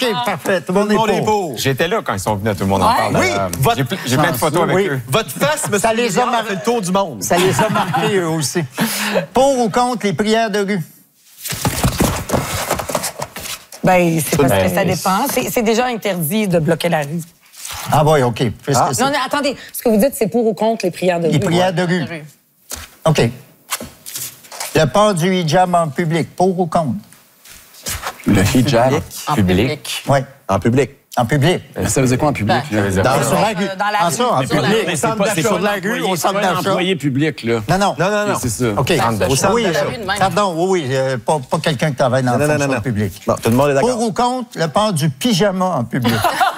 OK, parfait. Tout le monde est pour. J'étais là quand ils sont venus à Tout le monde en parle. Oui, j'ai plein de photos avec eux. Votre face, ça les a marqués. le tour du monde. Ça les a marqués, eux aussi. Pour ou contre les prières de rue? Ben, c'est parce que ça dépend. C'est déjà interdit de bloquer la rue. Ah oui, OK. Non, attendez. Ce que vous dites, c'est pour ou contre les prières de rue? Les prières de rue. OK. Le port du hijab en public, pour ou contre? Le hijab en public. Oui. En public. En public. Ça veut dire quoi en public? Sur la rue. Dans la ça, en rue. public. Mais c'est sur la rue, au centre d'achat. Employé public, là. Non. C'est ça. OK. Au centre Oui, d'achat. pardon, oui, pas quelqu'un qui travaille dans la fonction publique. Bon, tout le monde est d'accord. Pour ou contre le port du pyjama en public?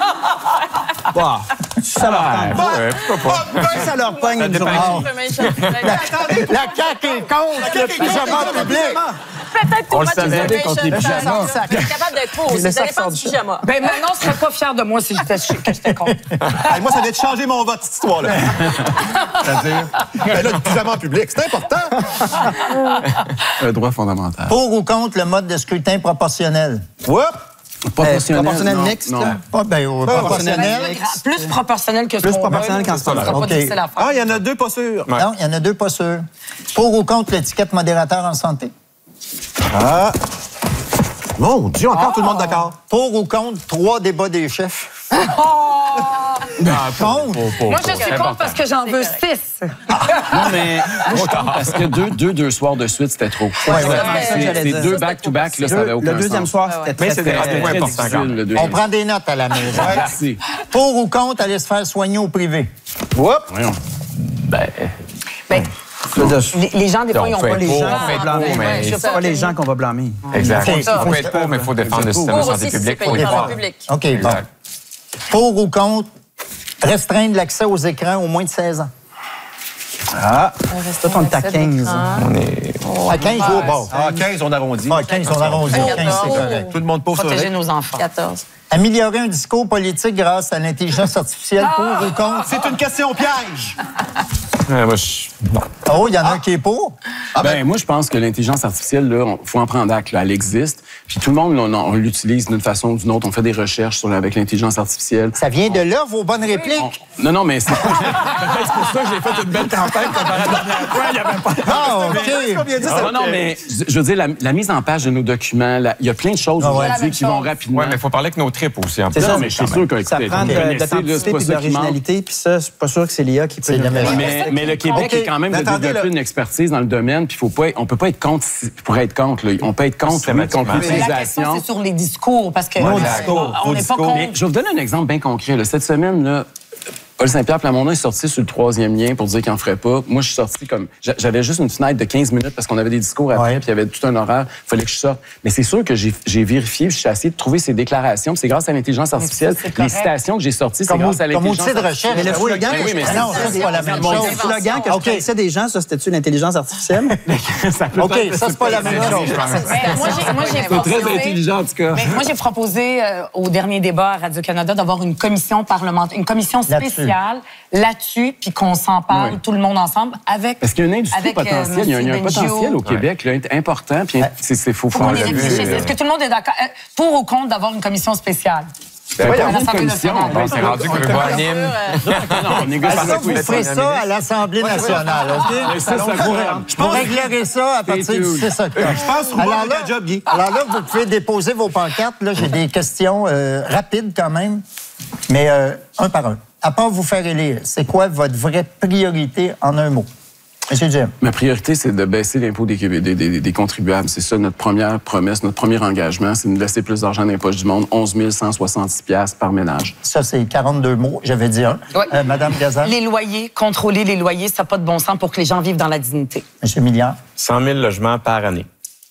Ça leur pogne. Pourquoi pas? Ça leur pogne une journée. La CAQ est contre le pyjama en public. Peut-être On le savait. contre les pyjamas. Vous êtes capable d'être pour aussi. Ça dépend du pyjama. Ben, maintenant, je serais pas fière de moi si j'étais contre. Hey, moi, ça vient de changer mon vote, cette histoire-là. C'est-à-dire? Ben là, le pyjama en public, c'est important. Un droit fondamental. Pour ou contre le mode de scrutin proportionnel? Whoop! Proportionnel non, mixte. non. Proportionnel. Plus proportionnel que ce Plus qu'on proportionnel veut. qu'en Ça sera OK. pas difficile à faire. Ah, il y en a deux pas sûrs. Non, il y en a deux pas sûrs. Pour ou contre l'étiquette modérateur en santé? Ah! Mon Dieu, encore tout le monde d'accord. Pour ou contre 3 débats des chefs? Contre? Moi, je suis contre parce que j'en veux 6. Non, mais moi, je pense parce que deux soirs de suite, c'était trop. C'est deux back-to-back, là, ça avait aucun Le deuxième sens. soir, c'était Mais très, c'est des très... rendez-vous Très importants quand difficile, même. le On deuxième. prend des notes à la maison. Merci. Pour ou contre aller se faire soigner au privé? Whoop! Voyons. Ben, les gens, des fois, ils n'ont On peut pas être les pour, gens. on peut être pour, mais C'est pas les gens qu'on va blâmer. Exact. OK. On peut être pour, mais il faut défendre le système de Pour santé aussi, si publique. c'est Faut payé les par voir. le public. OK, bon. Exact. Pour ou contre restreindre l'accès aux écrans aux moins de 16 ans? Ah, toi, on est à 15. On est... À 15 jours, bon. Ah, 15, on arrondit. Ah, 15, on arrondit. 15, c'est correct. Tout le monde pose sur Protéger nos enfants. 14. Améliorer un discours politique grâce à l'intelligence artificielle, pour ou contre? C'est une question piège. Moi, je... Oh, il y en a un qui est pour? Moi, je pense que l'intelligence artificielle, il faut en prendre acte. Là, elle existe. Puis tout le monde, on l'utilise d'une façon ou d'une autre. On fait des recherches avec l'intelligence artificielle. Ça vient de là, vos bonnes répliques? Non, mais c'est peut-être pour ça que j'ai fait une belle campagne comparé à la dernière fois. Il n'y avait pas... Ah, OK. Non, mais je veux dire, la mise en page de nos documents, il y a plein de choses aujourd'hui qui vont rapidement. Ouais, mais il faut parler avec nos tripes aussi. En C'est plus. ça, Non, mais je suis sûr que, Ça écoutez, prend vous de connaissez, là, l'authenticité c'est pas et de ça qui manque. l'originalité, puis ça, c'est pas sûr que c'est l'IA qui peut C'est le jamais- faire. Mais le Québec est quand même de Attendez, développer là. une expertise dans le domaine, puis on peut pas être contre pour être contre. Là. On peut être contre, oui, Systématiquement. contre Mais la question, l'utilisation. c'est sur les discours, parce que on n'est pas Mais contre. je vais vous donner un exemple bien concret. Là. Cette semaine, là, Paul Saint-Pierre Plamondon est sorti sur le 3e lien pour dire qu'il n'en ferait pas. Moi, je suis sorti comme... J'avais juste une fenêtre de 15 minutes parce qu'on avait des discours après, puis il y avait tout un horaire. Il fallait que je sorte. Mais c'est sûr que j'ai vérifié, puis j'ai essayé de trouver ces déclarations. Puis c'est grâce à l'intelligence artificielle. c'est Les correct. citations que j'ai sorties, c'est Comme grâce à outil l'intelligence de recherche. Mais le slogan oui, mais Ah non, ça, c'est pas la même chose. Le slogan que je connaissais des gens, ça, c'était-tu l'intelligence artificielle? OK, ça, c'est pas la même chose. Moi, j'ai C'est très proposé- intelligent, en tout cas. Mais moi, j'ai proposé au dernier débat à Radio-Canada d'avoir une commission parlementaire, une commission spéciale là-dessus, puis qu'on s'en parle, Oui. tout le monde ensemble, avec... Parce qu'il y a une industrie avec, potentielle, il y a un Monsieur potentiel Bengio. au Québec là, important, puis c'est faut Faut qu'on y faire réfléchisse. Est-ce que tout le monde est d'accord? Pour ou contre d'avoir une commission spéciale? Ben, À pas une l'Assemblée commission, nationale. ben, C'est rendu que le voix anime. Non, on négocie Ça, avec vous les ferez ça à l'Assemblée nationale, OK? Mais ça pourrait. Vous réglerez ça à partir du 6 octobre. Je pense qu'on va faire le job, Guy. Alors là, vous pouvez déposer vos pancartes. Là, j'ai des questions rapides quand même, mais un par un. À part vous faire élire, c'est quoi votre vraie priorité en un mot? Monsieur Jim. Ma priorité, c'est de baisser l'impôt des contribuables. C'est ça notre première promesse, notre premier engagement, c'est de nous laisser plus d'argent dans les poches du monde, 11 166 $ par ménage. Ça, c'est 42 mots. J'avais dit un. Oui. Madame Gazan. Les loyers, contrôler les loyers, ça n'a pas de bon sens pour que les gens vivent dans la dignité. Monsieur Milliard. 100 000 logements par année.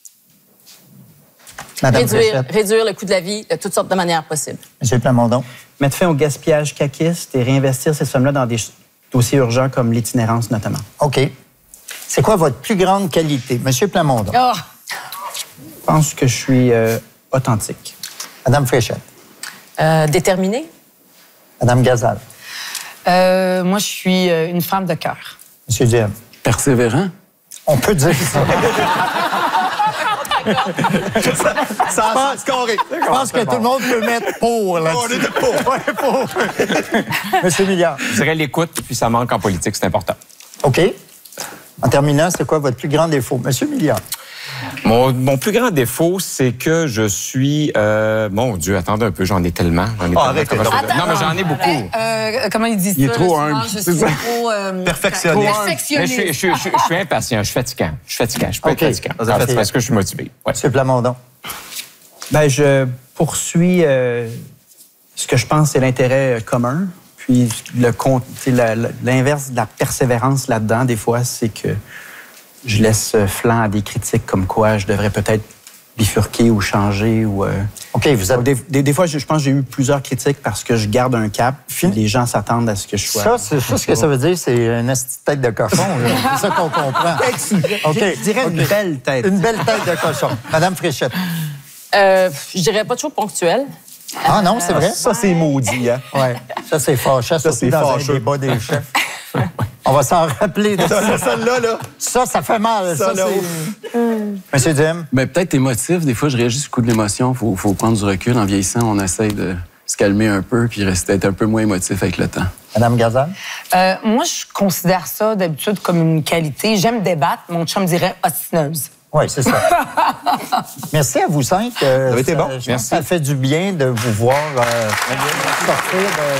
Madame Fréchette. Réduire le coût de la vie de toutes sortes de manières possibles. Monsieur Plamondon. Mettre fin au gaspillage caquiste et réinvestir ces sommes-là dans des dossiers urgents comme l'itinérance, notamment. OK. C'est quoi votre plus grande qualité? Monsieur Plamondon. Oh, Je pense que je suis authentique. Madame Fréchette. déterminé. Madame Gazal. Moi, je suis une femme de cœur. Monsieur Jim. Persévérant? On peut dire ça. Ça a scoré. Je pense que tout le monde peut mettre pour là-dessus. On est pour. Ouais, pour. Monsieur Milliard. Je dirais l'écoute, puis ça manque en politique, c'est important. OK. En terminant, c'est quoi votre plus grand défaut? Monsieur Milliard. Mon plus grand défaut, c'est que je suis... mon Dieu, attendez un peu, j'en ai tellement. Arrêtez. Non, mais j'en ai beaucoup. Comment il dit ça? Il est trop là, humble, souvent, je c'est suis ça. trop... Perfectionniste. Mais Perfectionniste. je suis impatient, je suis fatigant. Je peux OK. être fatigant. Ça fait- Parce que je suis motivé. Ouais. Monsieur Plamondon. Ben, je poursuis ce que je pense c'est l'intérêt commun. Puis l'inverse de la persévérance là-dedans, des fois, c'est que je laisse flanc à des critiques comme quoi je devrais peut-être bifurquer ou changer. Ou, OK, vous êtes... des fois, je pense que j'ai eu plusieurs critiques parce que je garde un cap. Puis les gens s'attendent à ce que je sois. Ça, c'est ça, ce que ça veut dire, c'est une esti de tête de cochon. là. C'est ça qu'on comprend. OK. Je dirais une belle tête. Une belle tête de cochon. Madame Fréchette. Je dirais pas toujours ponctuel. Ah non, c'est vrai? Ça, c'est maudit, hein? Oui. Ça, c'est fâcheux, surtout c'est dans fâcheux. un débat des chefs. On va s'en rappeler de ça. Celle-là, là. Ça fait mal. Ça, là, c'est... Monsieur Duhem. Ben, peut-être émotif. Des fois, je réagis sur le coup de l'émotion. Faut prendre du recul. En vieillissant, on essaie de se calmer un peu puis rester être un peu moins émotif avec le temps. Madame Gazal. Moi, je considère ça d'habitude comme une qualité. J'aime débattre. Mon chum dirait ostineuse. Oui, c'est ça. Merci à vous cinq. Ça avez été bon. Je pense que ça fait du bien de vous voir sortir de...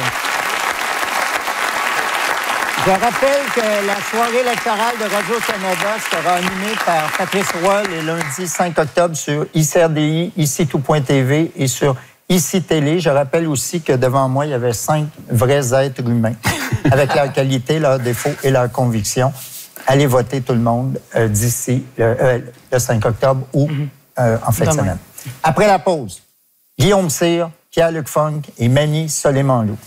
Je rappelle que la soirée électorale de Radio-Canada sera animée par Patrice Roy le lundi 5 octobre sur ICRDI, ICTout.tv et sur ICI Télé. Je rappelle aussi que devant moi, il y avait 5 vrais êtres humains avec leur qualité, leurs défauts et leurs convictions. Allez voter tout le monde d'ici le 5 octobre ou en fin de semaine. Après la pause, Guillaume Cyr, Pierre-Luc Funk et Mani Soleimanlou.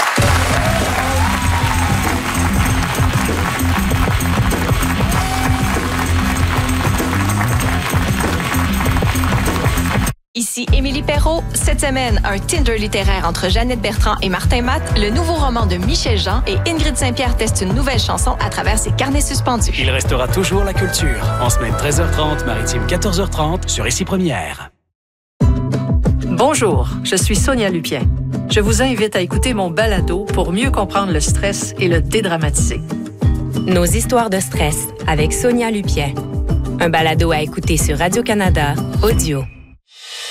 Ici Émilie Perrault. Cette semaine, un Tinder littéraire entre Jeannette Bertrand et Martin Matt, le nouveau roman de Michel Jean et Ingrid Saint-Pierre teste une nouvelle chanson à travers ses carnets suspendus. Il restera toujours la culture. En semaine 13h30, maritime 14h30 sur Ici Première. Bonjour, je suis Sonia Lupien. Je vous invite à écouter mon balado pour mieux comprendre le stress et le dédramatiser. Nos histoires de stress avec Sonia Lupien. Un balado à écouter sur Radio-Canada, audio.